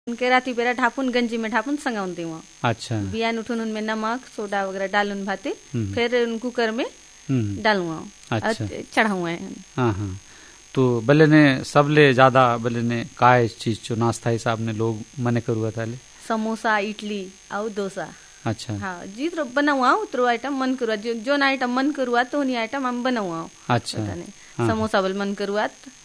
उनके राती बेरा ढापून गंजी में ढापून संगाऊन देवा। अच्छा बियान उठून उनमें नमक सोडा वगैरह डालून भाते फिर कुकर में डालूँ। अच्छा चढ़ाऊँ है। हाँ हाँ। तो बल्ले ने सबले ज्यादा बल्ले ने काय चीज जो नाश्ता हिसाब ने लोग मने करुआ था ले समोसा इडली और डोसा। अच्छा हाँ जितरो बनाऊँ उतरो आइटम मन करुआ जो आइटम मन करुआ तो उन्हीं आइटम हम बनाऊँ। अच्छा समोसा बल मन करुआ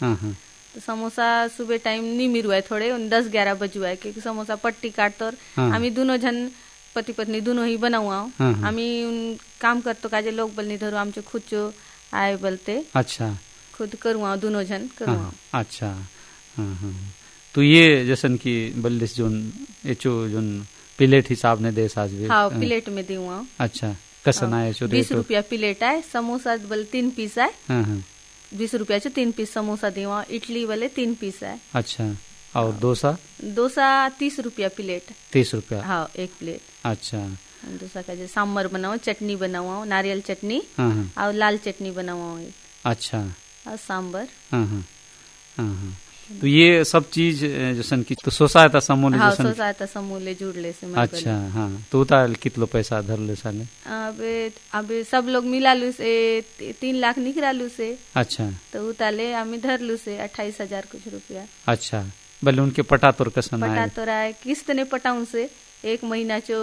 तो समोसा सुबह टाइम नहीं मिरुआ थोड़े 10-11 बजुआ क्योंकि समोसा पट्टी काटतो आम्ही दोनों जन पति पत्नी दोनों ही बनाऊ आम्ही काम करतो काजे लोग बल नहीं धरू आमचे खुद जो आए बलते। अच्छा खुद करुआ दोनों जन करुआ। अच्छा हाँ। तो ये जैसन की बल्लिस जोन एचो जोन प्लेट हिसाब ने दे साज भी। हाँ प्लेट में दूँ। अच्छा कसन आए 20 रुपया प्लेट आए। समोसा बल 3 पीस आए। 20 रुपया 3 पीस समोसा देवा। इडली वाले 3 पीस है। अच्छा और डोसा 30 रुपया प्लेट। 30 रुपया हाँ एक प्लेट। अच्छा डोसा का जो सांबर बनाओ चटनी बनाओ नारियल चटनी और लाल चटनी बनाओ। अच्छा और सांबर। हाँ। तो ये सब चीज जैसन की तो सोसायता समूह ले जैसन सोसायता समूह ले जुड़ ले से। अच्छा हाँ। तो उतार कितलो पैसा धर ले साले अब सब लोग मिला लू से 3 लाख निकला लू से। अच्छा तो उताले आमी धर लू से 28,000 कुछ रुपया। अच्छा बल्ले उनके पटा तोर कसन आए पटा तोर आए किस्त ने पटाऊं से 1 महीना चो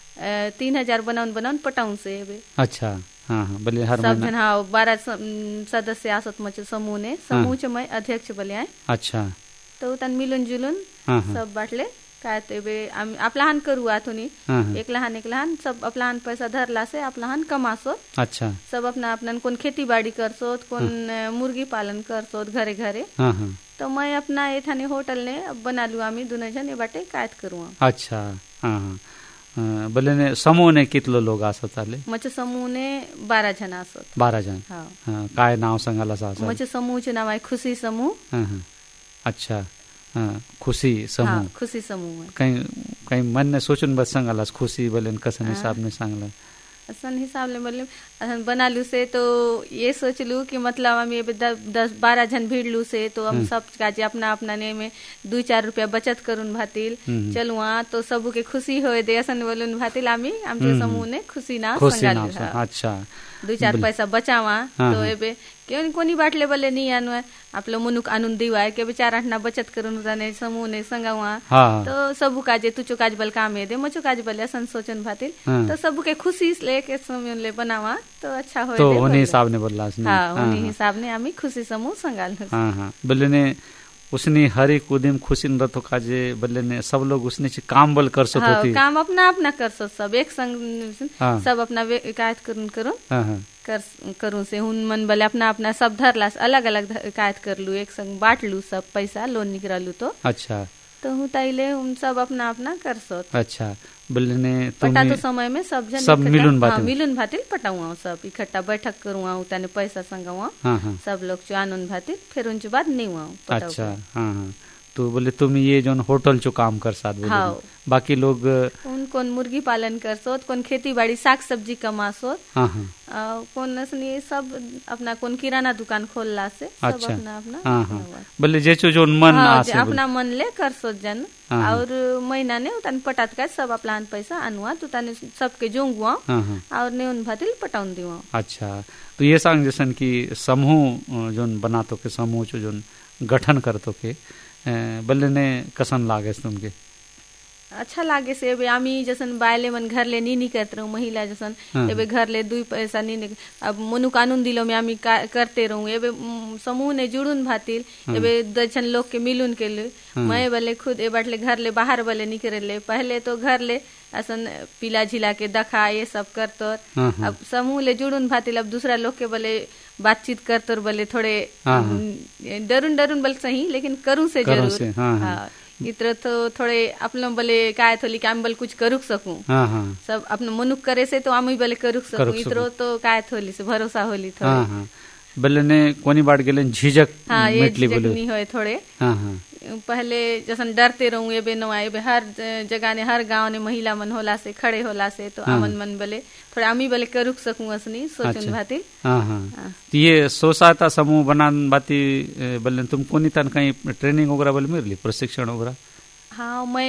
3,000 बनाउन पटाऊं से। अच्छा हाँ बल्ले हर सब जन हाँ 12 सदस्य आसत मचे समूह ने समूह च मैं अध्यक्ष बले आए। अच्छा तो तन मिलुन जुलुन सब बाटले काय बे आपलाहन करुआ थोनी एक लहान सब अपलाहन पैसा धरला से अपलाहन कमासो। अच्छा सब अपना अपना कौन खेती बाड़ी करसो कौन मुर्गी पालन करसो घरे घरे। तो मैं अपना ये थाने होटल ने बना लू आमी दोनों जन ये बाटे कायत करूँ। अच्छा हाँ बल्ले ने समूह ने कितलो लोग आसत आले मचे समूह ने 12 जन आसत। 12 जन हाँ काय नाव संगाला सासा मचे समूह चे नाम है खुशी समूह। अच्छा हाँ खुशी समूह। खुशी समूह कहीं मन ने सोचन बस संगाला खुशी बल्ले कसन हिसाब ने सांगला असन हिसाब ले मतलब बना लू से तो ये सोच लू कि मतलब हम ये 10-12 जन भीड़ लू से तो हम सब काजे अपना अपना ने में 2-4 रुपया बचत करून भातील चल वहाँ तो सब के खुशी होए दे असन बोलून भातील आमी आमचे समूह ने खुशी ना संगालू। अच्छा 2-4 पैसा बचावा तो एबे क्यों कोणी बाटले बले नहीं आनु आपलं मनुक आणून दिवा के बेचारा ना बचत करून जाने समूह ने संगावा तो सब काजे तुचो काज बल काम है दे मचो काज बल असन सोचन भातील तो सब के खुशी लेके समूह ले बनावा तो अच्छा होए तो उन्हीं हिसाब ने बोलला हाँ उन्हीं हिसाब ने आमी खुशी समूह संगाल। हाँ बल्ले ने उसने हर एक उद्यम खुशी न रतो काजे बल्ले ने सब लोग उसने काम बल कर सकते होती काम अपना अपना कर सो सब एक संग सब अपना कायत करून करूँ से हुन मन बले अपना अपना सब धरला अलग अलग कायत कर लू एक संग बांट लू सब पैसा लोन निकला लू तो अच्छा तो हूँ ताइले हम सब अपना अपना कर सो। अच्छा बल्ले ने पटा तो समय में सब जन सब मिलुन भातील पटाऊँ सब इकट्ठा बैठक करूँ ताने पैसा संगाऊँ सब लोग जो आनंद भातील फिर उनके बाद नहीं हुआ। अच्छा हाँ तो बोले तुम ये जो होटल चो काम कर साथ बोले बाकी लोग कौन मुर्गी पालन कर सोत कौन खेती बाड़ी साग सब्जी कमा सोत कौन असली सब अपना कौन किराना दुकान खोलला से सब अपना अपना बोले जेचो जो मन अपना मन ले कर सोत जन और महीना ने उतन पटात का सब अपलान पैसा अनुआ तो तने सबके जोंगुआ और ने उन भातिल पटाउन दिवा। अच्छा तो ये सांग जैसन की समूह जोन बनातो के समूह जो जोन गठन करतो के बल्ले ने कसन लागे तुमके अच्छा लागे से एबे आमी जसन बायले मन घर ले नी करते रहूं महिला जसन एबे घर ले 2 पैसा नी अब मनु कानून दिलो में आमी करते रहूं एबे समूह ने जुड़ून भातील एबे दर्शन लोग के मिलून के ले मैं बले खुद ए बाटले घर ले बाहर बले नी करे ले पहले तो घर ले असन पीला झिला के दखा ये सब करतो अब समूह ले जुड़ून भातील अब दूसरा लोग के बले बातचीत करतो बले थोड़े डरून बल सही लेकिन करूं से जरूर हाँ इतर तो थोड़े अपने बले काय थोली कि आम बल कुछ करुक सकूं सब अपने मनुक करे से तो आम बले करुक सकूं इतरो तो काय थोली से भरोसा होली थोड़े बल्ले ने कोनी बाट गेले झिझक मिटली बोले नहीं होए थोड़े पहले जैसन डरते रहूं ये बेनो आए हर जगह ने हर गांव ने महिला मन होला से खड़े होला से तो आमन मन बले थोड़ा आमी बले करुक सकूं असनी सोचन भाती। तो ये सोसायता समूह बनान बाती बल्ले तुम कोनी तन कहीं ट्रेनिंग वगैरह बल मिलली प्रशिक्षण वगैरह। हाँ मैं